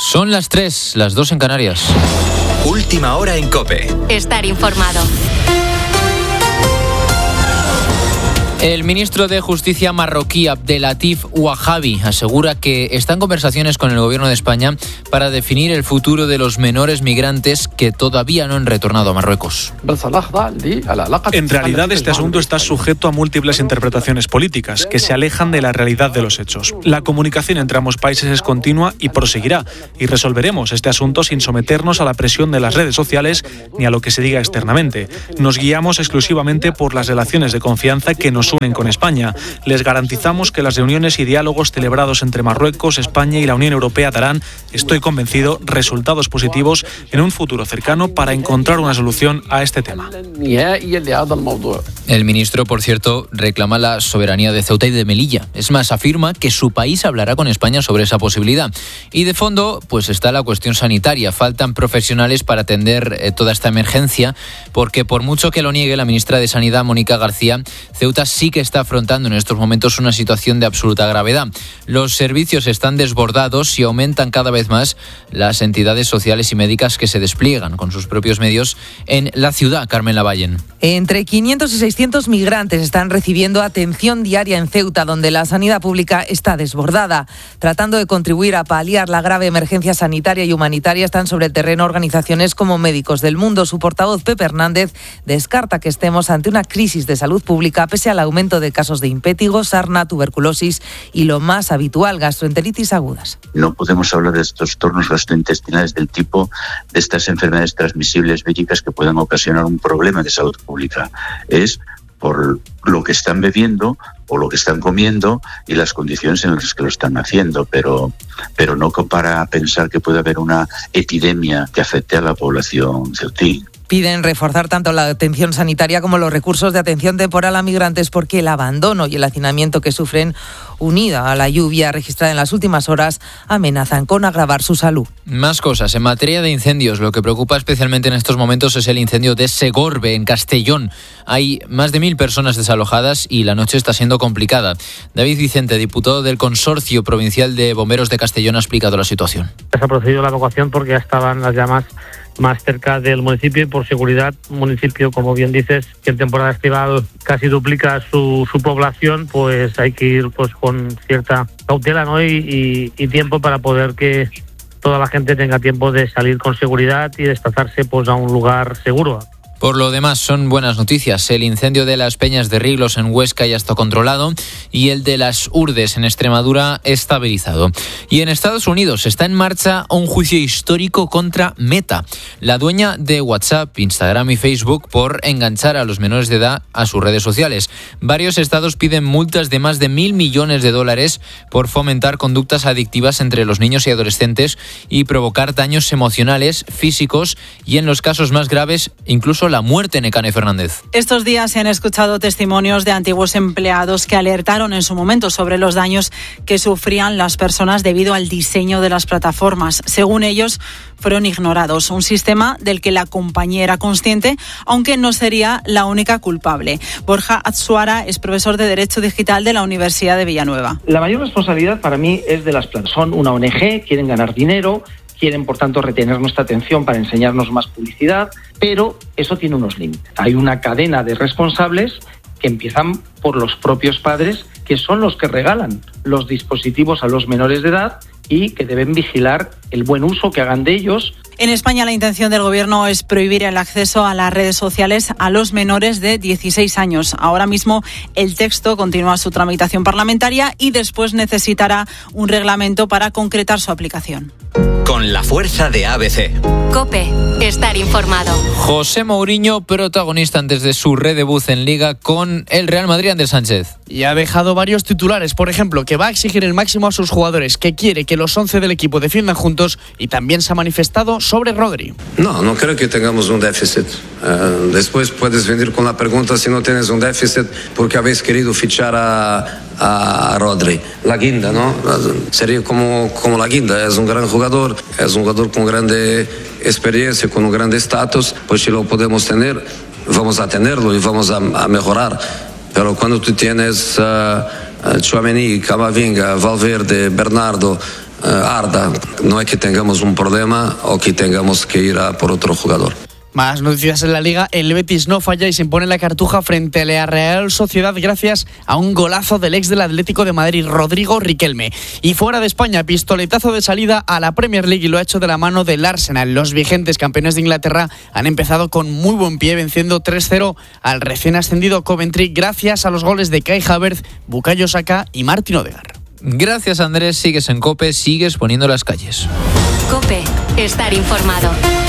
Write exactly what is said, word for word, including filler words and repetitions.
Son las tres, las dos en Canarias. Última hora en COPE. Estar informado. El ministro de Justicia marroquí Abdelatif Ouahabi asegura que está en conversaciones con el gobierno de España para definir el futuro de los menores migrantes que todavía no han retornado a Marruecos. En realidad, este asunto está sujeto a múltiples interpretaciones políticas que se alejan de la realidad de los hechos. La comunicación entre ambos países es continua y proseguirá, y resolveremos este asunto sin someternos a la presión de las redes sociales ni a lo que se diga externamente. Nos guiamos exclusivamente por las relaciones de confianza que nos unen con España. Les garantizamos que las reuniones y diálogos celebrados entre Marruecos, España y la Unión Europea darán, estoy convencido, resultados positivos en un futuro cercano para encontrar una solución a este tema. El ministro, por cierto, reclama la soberanía de Ceuta y de Melilla. Es más, afirma que su país hablará con España sobre esa posibilidad. Y de fondo, pues está la cuestión sanitaria. Faltan profesionales para atender eh, toda esta emergencia, porque por mucho que lo niegue la ministra de Sanidad, Mónica García, Ceuta sí que está afrontando en estos momentos una situación de absoluta gravedad. Los servicios están desbordados y aumentan cada vez más las entidades sociales y médicas que se despliegan con sus propios medios en la ciudad. Carmen Lavallen. Entre quinientos y seiscientos migrantes están recibiendo atención diaria en Ceuta, donde la sanidad pública está desbordada. Tratando de contribuir a paliar la grave emergencia sanitaria y humanitaria, están sobre el terreno organizaciones como Médicos del Mundo. Su portavoz, Pepe Hernández, descarta que estemos ante una crisis de salud pública pese al aumento de casos de impétigo, sarna, tuberculosis y lo más habitual, gastroenteritis agudas. No podemos hablar de estos trastornos gastrointestinales del tipo de estas enfermedades transmisibles víricas que puedan ocasionar un problema de salud pública. Es por lo que están bebiendo o lo que están comiendo y las condiciones en las que lo están haciendo, pero, pero no para pensar que puede haber una epidemia que afecte a la población ceutí. Piden reforzar tanto la atención sanitaria como los recursos de atención temporal a migrantes porque el abandono y el hacinamiento que sufren, unida a la lluvia registrada en las últimas horas, amenazan con agravar su salud. Más cosas. En materia de incendios, lo que preocupa especialmente en estos momentos es el incendio de Segorbe, en Castellón. Hay más de mil personas desalojadas y la noche está siendo complicada. David Vicente, diputado del Consorcio Provincial de Bomberos de Castellón, ha explicado la situación. Se ha procedido la evacuación porque ya estaban las llamas más cerca del municipio y por seguridad, un municipio, como bien dices, que en temporada estival casi duplica su, su población, pues hay que ir pues con cierta cautela, ¿no? y, y, y tiempo para poder que toda la gente tenga tiempo de salir con seguridad y desplazarse pues a un lugar seguro. Por lo demás, son buenas noticias. El incendio de las Peñas de Riglos en Huesca ya está controlado y el de las Urdes en Extremadura estabilizado. Y en Estados Unidos está en marcha un juicio histórico contra Meta, la dueña de WhatsApp, Instagram y Facebook, por enganchar a los menores de edad a sus redes sociales. Varios estados piden multas de más de mil millones de dólares por fomentar conductas adictivas entre los niños y adolescentes y provocar daños emocionales, físicos y, en los casos más graves, incluso la muerte. Nekane Fernández. Estos días se han escuchado testimonios de antiguos empleados que alertaron en su momento sobre los daños que sufrían las personas debido al diseño de las plataformas. Según ellos, fueron ignorados. Un sistema del que la compañía era consciente, aunque no sería la única culpable. Borja Atsuara es profesor de Derecho Digital de la Universidad de Villanueva. La mayor responsabilidad para mí es de las personas. Son una O N Ge, quieren ganar dinero, quieren, por tanto, retener nuestra atención para enseñarnos más publicidad, pero eso tiene unos límites. Hay una cadena de responsables que empiezan por los propios padres, que son los que regalan los dispositivos a los menores de edad y que deben vigilar el buen uso que hagan de ellos. En España, la intención del Gobierno es prohibir el acceso a las redes sociales a los menores de dieciséis años. Ahora mismo el texto continúa su tramitación parlamentaria y después necesitará un reglamento para concretar su aplicación. Con la fuerza de A B C. COPE. Estar informado. José Mourinho, protagonista antes de su redebut en Liga con el Real Madrid, Ander Sánchez. Y ha dejado varios titulares, por ejemplo, que va a exigir el máximo a sus jugadores, que quiere que los once del equipo defiendan juntos, y también se ha manifestado sobre Rodri. No, no creo que tengamos un déficit. Uh, después puedes venir con la pregunta si no tienes un déficit porque habéis querido fichar a, a Rodri. La guinda, ¿no? Sería como, como la guinda, es un gran jugador, es un jugador con grande experiencia, con un gran estatus, pues si lo podemos tener, vamos a tenerlo y vamos a, a mejorar. Pero cuando tú tienes uh, Tchouaméni, Camavinga, Valverde, Bernardo, eh, arda. No es que tengamos un problema o que tengamos que ir a por otro jugador. Más noticias en la Liga. El Betis no falla y se impone la Cartuja frente a la Real Sociedad gracias a un golazo del ex del Atlético de Madrid, Rodrigo Riquelme. Y fuera de España, pistoletazo de salida a la Premier League y lo ha hecho de la mano del Arsenal. Los vigentes campeones de Inglaterra han empezado con muy buen pie, venciendo tres cero al recién ascendido Coventry gracias a los goles de Kai Havertz, Bukayo Saka y Martin Odegaard. Gracias, Andrés. Sigues en COPE, sigues poniendo las calles. COPE, estar informado.